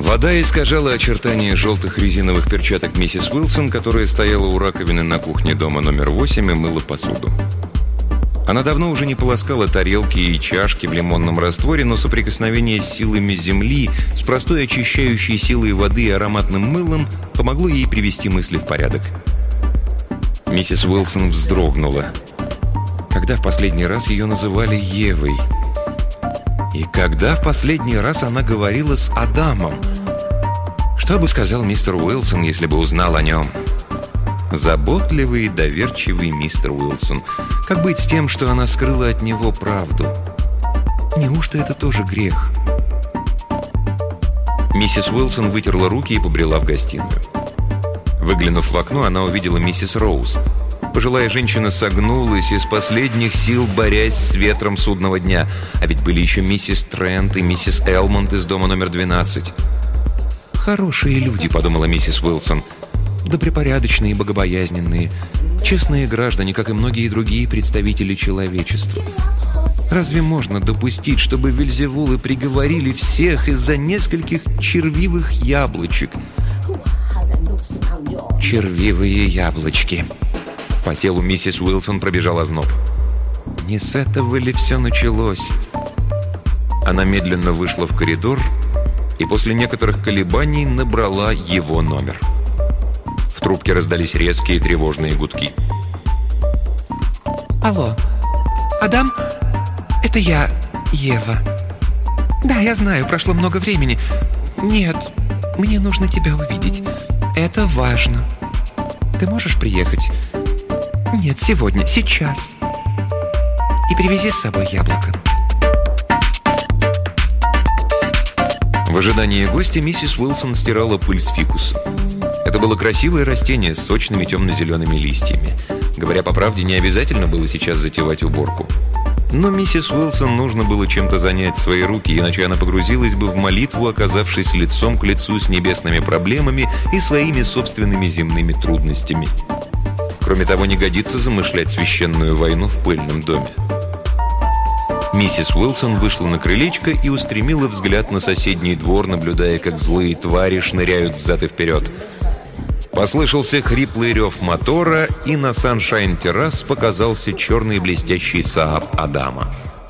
Вода искажала очертания желтых резиновых перчаток миссис Уилсон, которая стояла у раковины на кухне дома номер 8 и мыла посуду. Она давно уже не полоскала тарелки и чашки в лимонном растворе, но соприкосновение с силами земли, с простой очищающей силой воды и ароматным мылом помогло ей привести мысли в порядок. Миссис Уилсон вздрогнула. Когда в последний раз ее называли Евой? И когда в последний раз она говорила с Адамом? Что бы сказал мистер Уилсон, если бы узнал о нем? Заботливый и доверчивый мистер Уилсон. Как быть с тем, что она скрыла от него правду? Неужто это тоже грех? Миссис Уилсон вытерла руки и побрела в гостиную. Выглянув в окно, она увидела миссис Роуз. Пожилая женщина согнулась из последних сил, борясь с ветром судного дня. А ведь были еще миссис Трент и миссис Элмонд из дома номер 12. «Хорошие люди», — подумала миссис Уилсон. «Добропорядочные и богобоязненные. Честные граждане, как и многие другие представители человечества. Разве можно допустить, чтобы вельзевулы приговорили всех из-за нескольких червивых яблочек?» «Червивые яблочки». По телу миссис Уилсон пробежал озноб. Не с этого ли все началось? Она медленно вышла в коридор и после некоторых колебаний набрала его номер. В трубке раздались резкие тревожные гудки. «Алло, Адам? Это я, Ева. Да, я знаю, прошло много времени. Нет, мне нужно тебя увидеть. Это важно. Ты можешь приехать? Нет, сегодня, сейчас. И привези с собой яблоко». В ожидании гостя миссис Уилсон стирала пыль с фикуса. Это было красивое растение с сочными темно-зелеными листьями. Говоря по правде, не обязательно было сейчас затевать уборку. Но миссис Уилсон нужно было чем-то занять свои руки, иначе она погрузилась бы в молитву, оказавшись лицом к лицу с небесными проблемами и своими собственными земными трудностями. Кроме того, не годится замышлять священную войну в пыльном доме. Миссис Уилсон вышла на крылечко и устремила взгляд на соседний двор, наблюдая, как злые твари шныряют взад и вперед. Послышался хриплый рев мотора, и на Саншайн-террас показался черный блестящий Сааб Адама.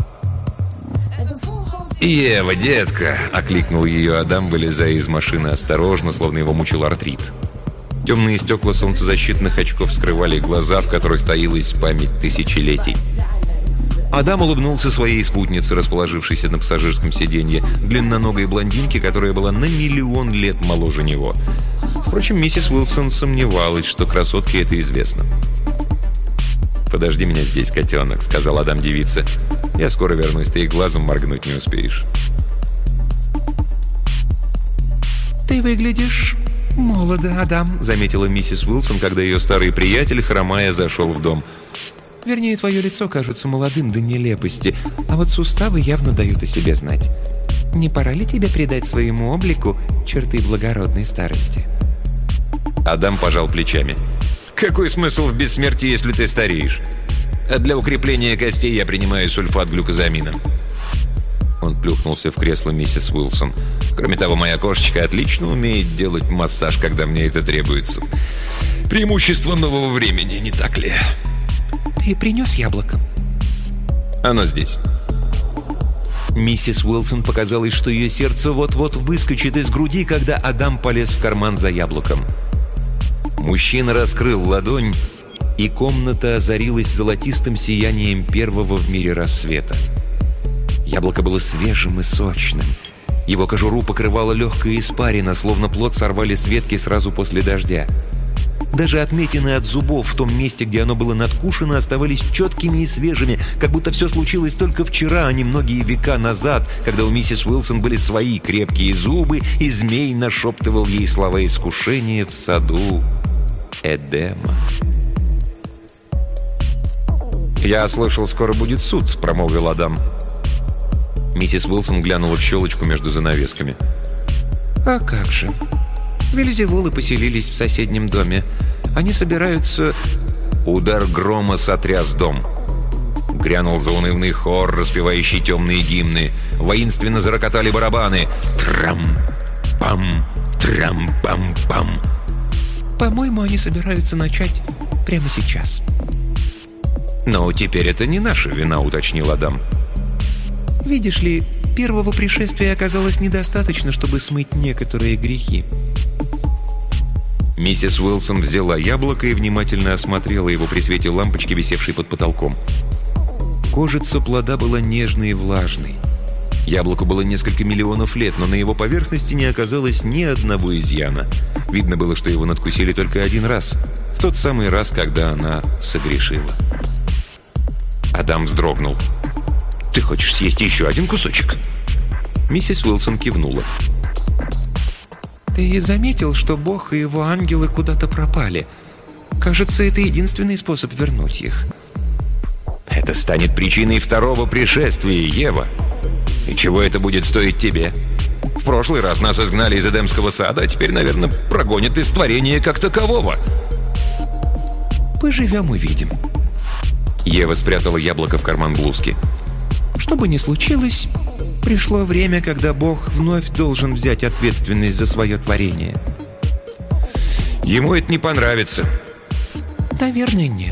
«Ева, детка!» — окликнул ее Адам, вылезая из машины осторожно, словно его мучил артрит. Темные стекла солнцезащитных очков скрывали глаза, в которых таилась память тысячелетий. Адам улыбнулся своей спутнице, расположившейся на пассажирском сиденье, длинноногой блондинке, которая была на миллион лет моложе него. Впрочем, миссис Уилсон сомневалась, что красотке это известно. «Подожди меня здесь, котенок», — сказал Адам девице. «Я скоро вернусь, ты и глазом моргнуть не успеешь». «Ты выглядишь молодо, Адам», — заметила миссис Уилсон, когда ее старый приятель, хромая, зашел в дом. «Вернее, твое лицо кажется молодым до нелепости, а вот суставы явно дают о себе знать. Не пора ли тебе придать своему облику черты благородной старости?» Адам пожал плечами. «Какой смысл в бессмертии, если ты стареешь? А для укрепления костей я принимаю сульфат глюкозамина». Он плюхнулся в кресло миссис Уилсон. «Кроме того, моя кошечка отлично умеет делать массаж, когда мне это требуется. Преимущество нового времени, не так ли?» «Ты принес яблоко?» «Оно здесь». Миссис Уилсон показалось, что ее сердце вот-вот выскочит из груди, когда Адам полез в карман за яблоком. Мужчина раскрыл ладонь, и комната озарилась золотистым сиянием первого в мире рассвета. Яблоко было свежим и сочным. Его кожуру покрывала легкая испарина, словно плод сорвали с ветки сразу после дождя. Даже отметины от зубов в том месте, где оно было надкушено, оставались четкими и свежими, как будто все случилось только вчера, а не многие века назад, когда у миссис Уилсон были свои крепкие зубы, и змей нашептывал ей слова искушения в саду Эдема. «Я слышал, скоро будет суд», — промолвил Адам. Миссис Уилсон глянула в щелочку между занавесками. «А как же? Вельзевулы поселились в соседнем доме. Они собираются...» Удар грома сотряс дом. Грянул заунывный хор, распевающий темные гимны. Воинственно зарокотали барабаны. Трам! трам-пам, трам-пам-пам. По-моему, они собираются начать прямо сейчас. «Но теперь это не наша вина», — уточнил Адам. Видишь ли, первого пришествия оказалось недостаточно, чтобы смыть некоторые грехи. Миссис Уилсон взяла яблоко и внимательно осмотрела его при свете лампочки, висевшей под потолком. Кожица плода была нежной и влажной. Яблоку было несколько миллионов лет, но на его поверхности не оказалось ни одного изъяна. Видно было, что его надкусили только один раз, в тот самый раз, когда она согрешила. Адам вздрогнул. «Ты хочешь съесть еще один кусочек?» Миссис Уилсон кивнула. Ты заметил, что Бог и его ангелы куда-то пропали? Кажется, это единственный способ вернуть их. «Это станет причиной второго пришествия, Ева. И чего это будет стоить тебе? В прошлый раз нас изгнали из Эдемского сада, а теперь, наверное, прогонят из творения как такового». Поживем — увидим. Ева спрятала яблоко в карман блузки. Что бы ни случилось, пришло время, когда Бог вновь должен взять ответственность за свое творение. Ему это не понравится. Наверное, нет.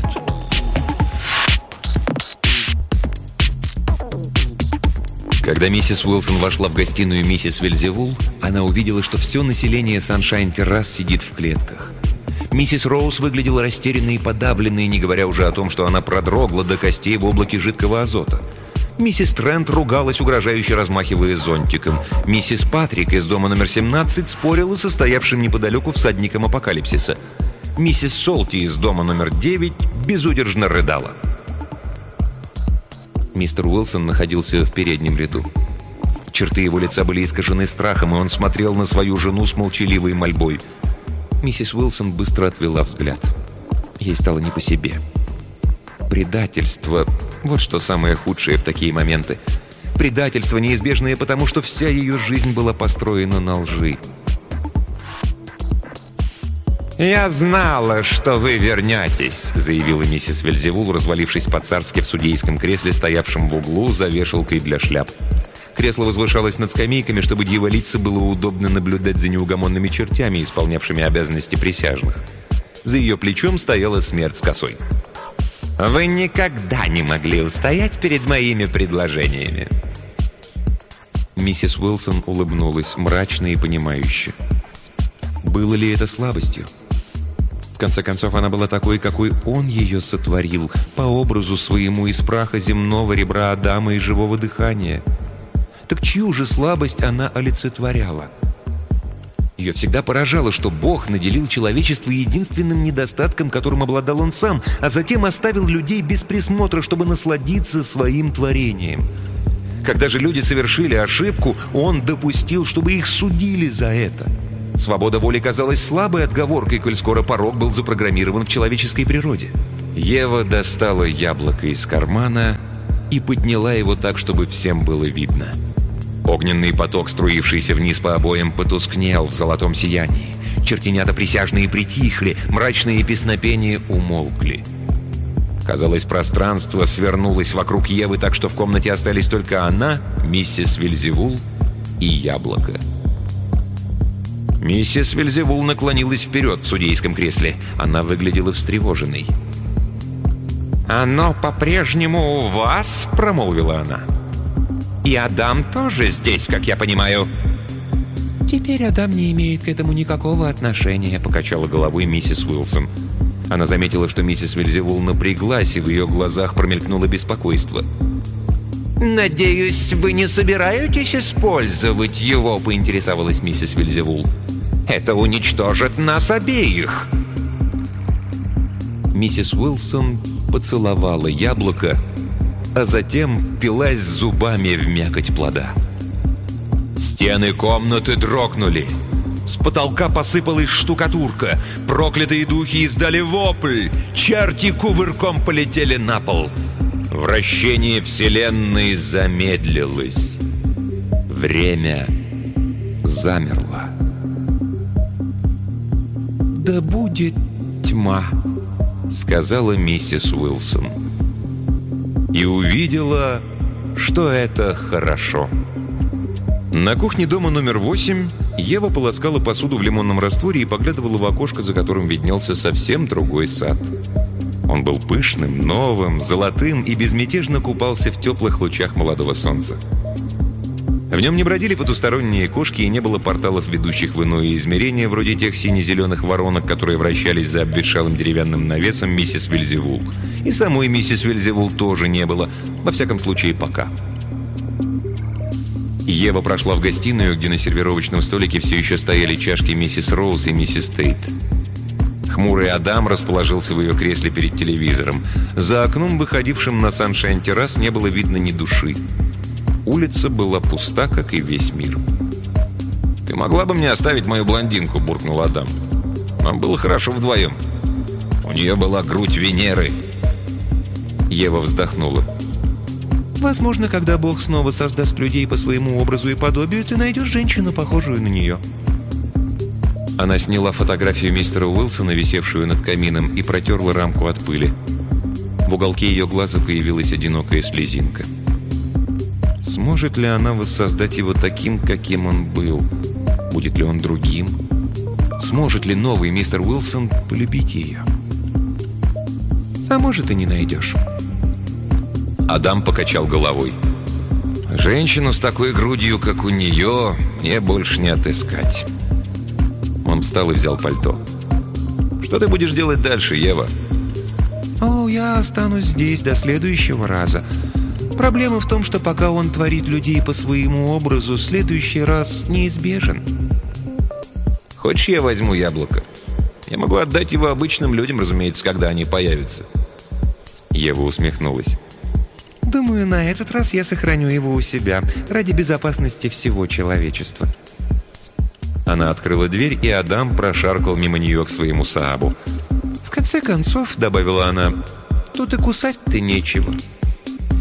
Когда миссис Уилсон вошла в гостиную миссис Вельзевул, она увидела, что все население Саншайн-террас сидит в клетках. Миссис Роуз выглядела растерянной и подавленной, не говоря уже о том, что она продрогла до костей в облаке жидкого азота. Миссис Трент ругалась, угрожающе размахивая зонтиком. Миссис Патрик из дома номер 17 спорила со стоявшим неподалеку всадником апокалипсиса. Миссис Солти из дома номер 9 безудержно рыдала. Мистер Уилсон находился в переднем ряду. Черты его лица были искажены страхом, и он смотрел на свою жену с молчаливой мольбой. Миссис Уилсон быстро отвела взгляд. Ей стало не по себе. Предательство — вот что самое худшее в такие моменты. Предательство неизбежное, потому что вся ее жизнь была построена на лжи. «Я знала, что вы вернетесь», — заявила миссис Вельзевул, развалившись по-царски в судейском кресле, стоявшем в углу за вешалкой для шляп. Кресло возвышалось над скамейками, чтобы дьяволице было удобно наблюдать за неугомонными чертями, исполнявшими обязанности присяжных. За ее плечом стояла смерть с косой. «Вы никогда не могли устоять перед моими предложениями». Миссис Уилсон улыбнулась мрачно и понимающе. Было ли это слабостью? В конце концов, она была такой, какой он ее сотворил, по образу своему из праха земного, ребра Адама и живого дыхания. Так чью же слабость она олицетворяла? Ее всегда поражало, что Бог наделил человечество единственным недостатком, которым обладал он сам, а затем оставил людей без присмотра, чтобы насладиться своим творением. Когда же люди совершили ошибку, он допустил, чтобы их судили за это. Свобода воли казалась слабой отговоркой, коль скоро порок был запрограммирован в человеческой природе. Ева достала яблоко из кармана и подняла его так, чтобы всем было видно. Огненный поток, струившийся вниз по обоям, потускнел в золотом сиянии. Чертенята присяжные притихли, мрачные песнопения умолкли. Казалось, пространство свернулось вокруг Евы так, что в комнате остались только она, миссис Вельзевул и яблоко. Миссис Вельзевул наклонилась вперед в судейском кресле. Она выглядела встревоженной. «Оно по-прежнему у вас?» — промолвила она. «И Адам тоже здесь, как я понимаю». «Теперь Адам не имеет к этому никакого отношения», — покачала головой миссис Уилсон. Она заметила, что миссис Вельзевул напряглась, и в ее глазах промелькнуло беспокойство. «Надеюсь, вы не собираетесь использовать его?» — поинтересовалась миссис Вельзевул. «Это уничтожит нас обеих!» Миссис Уилсон поцеловала яблоко, а затем впилась зубами в мякоть плода. Стены комнаты дрогнули. С потолка посыпалась штукатурка. Проклятые духи издали вопль. Черти кувырком полетели на пол. Вращение Вселенной замедлилось. Время замерло. «Да будет тьма», — сказала миссис Уилсон. И увидела, что это хорошо. На кухне дома номер 8 Ева полоскала посуду в лимонном растворе и поглядывала в окошко, за которым виднелся совсем другой сад. Он был пышным, новым, золотым и безмятежно купался в теплых лучах молодого солнца. В нем не бродили потусторонние кошки и не было порталов, ведущих в иное измерение, вроде тех сине-зеленых воронок, которые вращались за обветшалым деревянным навесом миссис Вельзевул. И самой миссис Вельзевул тоже не было, во всяком случае пока. Ева прошла в гостиную, где на сервировочном столике все еще стояли чашки миссис Роуз и миссис Тейт. Хмурый Адам расположился в ее кресле перед телевизором. За окном, выходившим на Саншайн-террас, не было видно ни души. Улица была пуста, как и весь мир. «Ты могла бы мне оставить мою блондинку?» – буркнул Адам. «Нам было хорошо вдвоем. У нее была грудь Венеры». Ева вздохнула. Возможно, когда Бог снова создаст людей по своему образу и подобию, ты найдешь женщину, похожую на нее. Она сняла фотографию мистера Уилсона, висевшую над камином, и протерла рамку от пыли. В уголке ее глаза появилась одинокая слезинка. Сможет ли она воссоздать его таким, каким он был? Будет ли он другим? Сможет ли новый мистер Уилсон полюбить ее? А может, и не найдешь. Адам покачал головой. «Женщину с такой грудью, как у нее, мне больше не отыскать». Он встал и взял пальто. «Что ты будешь делать дальше, Ева?» «О, я останусь здесь до следующего раза. Проблема в том, что пока он творит людей по своему образу, следующий раз неизбежен». «Хочешь, я возьму яблоко? Я могу отдать его обычным людям, разумеется, когда они появятся». Ева усмехнулась. «Думаю, на этот раз я сохраню его у себя, ради безопасности всего человечества». Она открыла дверь, и Адам прошаркал мимо нее к своему Саабу. «В конце концов, — добавила она, — тут и кусать-то нечего».